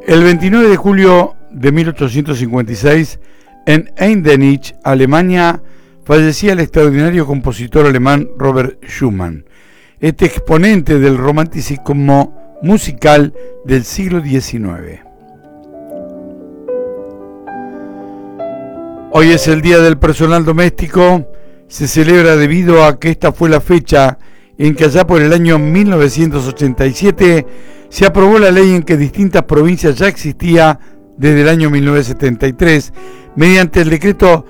El 29 de julio de 1856, en Eisenach, Alemania, fallecía el extraordinario compositor alemán Robert Schumann, este exponente del romanticismo musical del siglo XIX. Hoy es el Día del Personal Doméstico. Se celebra debido a que esta fue la fecha en que allá por el año 1987 se aprobó la ley en que distintas provincias ya existía desde el año 1973 mediante el decreto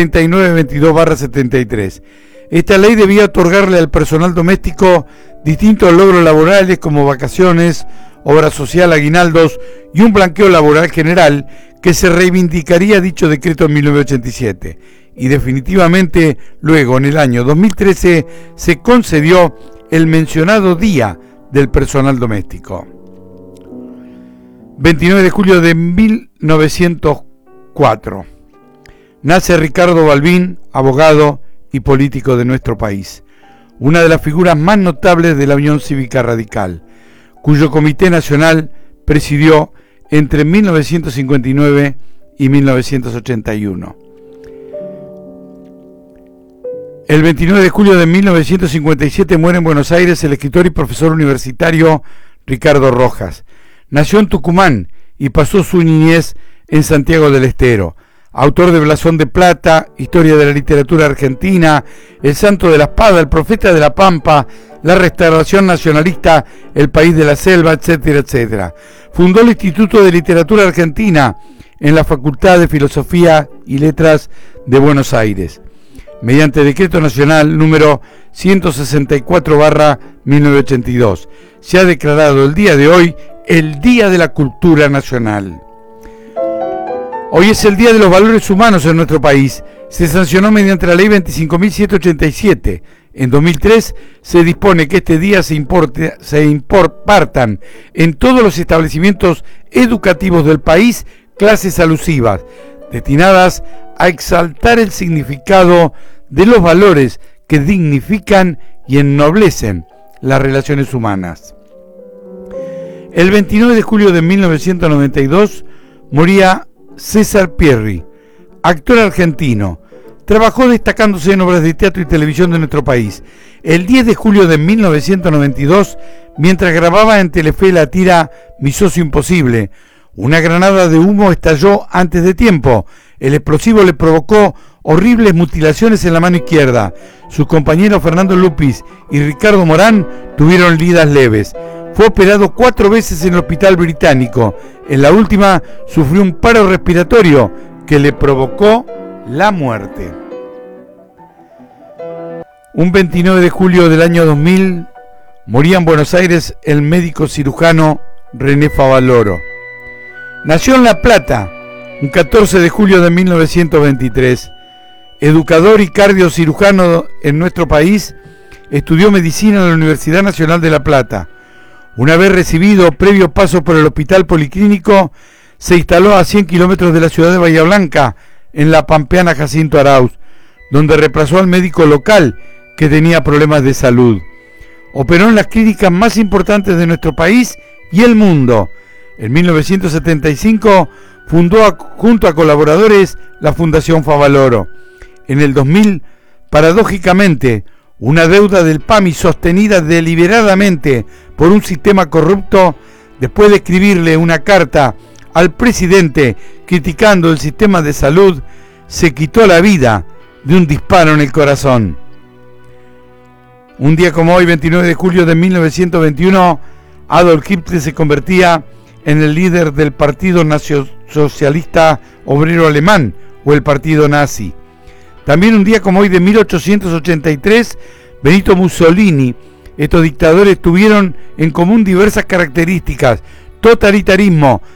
3922/73. Esta ley debía otorgarle al personal doméstico distintos logros laborales como vacaciones, obra social, aguinaldos y un blanqueo laboral general que se reivindicaría dicho decreto en 1987. Y definitivamente luego, en el año 2013, se concedió el mencionado Día del Personal Doméstico. 29 de julio de 1904. Nace Ricardo Balbín, abogado y político de nuestro país, una de las figuras más notables de la Unión Cívica Radical, cuyo Comité Nacional presidió entre 1959 y 1981. El 29 de julio de 1957 muere en Buenos Aires el escritor y profesor universitario Ricardo Rojas. Nació en Tucumán y pasó su niñez en Santiago del Estero. Autor de Blasón de Plata, Historia de la Literatura Argentina, El Santo de la Espada, El Profeta de la Pampa, La Restauración Nacionalista, El País de la Selva, etcétera, etcétera. Fundó el Instituto de Literatura Argentina en la Facultad de Filosofía y Letras de Buenos Aires, mediante Decreto Nacional número 164/1982. Se ha declarado el día de hoy el Día de la Cultura Nacional. Hoy es el Día de los Valores Humanos en nuestro país. Se sancionó mediante la Ley 25.787. En 2003 se dispone que este día se impartan en todos los establecimientos educativos del país clases alusivas, destinadas a exaltar el significado de los valores que dignifican y ennoblecen las relaciones humanas. El 29 de julio de 1992 moría César Pierri, actor argentino. Trabajó destacándose en obras de teatro y televisión de nuestro país. El 10 de julio de 1992, mientras grababa en Telefe la tira Mi Socio Imposible, una granada de humo estalló antes de tiempo. El explosivo le provocó horribles mutilaciones en la mano izquierda. Sus compañeros Fernando Lupis y Ricardo Morán tuvieron heridas leves. Fue operado 4 veces en el hospital británico. En la última sufrió un paro respiratorio que le provocó la muerte. Un 29 de julio del año 2000 moría en Buenos Aires el médico cirujano René Favaloro. Nació en La Plata un 14 de julio de 1923. Educador y cardiocirujano en nuestro país, estudió medicina en la Universidad Nacional de La Plata. Una vez recibido previo paso por el Hospital Policlínico, se instaló a 100 kilómetros de la ciudad de Bahía Blanca, en la pampeana Jacinto Arauz, donde reemplazó al médico local que tenía problemas de salud. Operó en las clínicas más importantes de nuestro país y el mundo. En 1975 fundó junto a colaboradores la Fundación Favaloro. En el 2000, paradójicamente, una deuda del PAMI sostenida deliberadamente por un sistema corrupto, después de escribirle una carta al presidente criticando el sistema de salud, se quitó la vida de un disparo en el corazón. Un día como hoy, 29 de julio de 1921, Adolf Hitler se convertía en el líder del Partido Socialista Obrero Alemán, o el Partido Nazi. También un día como hoy de 1883, Benito Mussolini. Estos dictadores tuvieron en común diversas características: totalitarismo,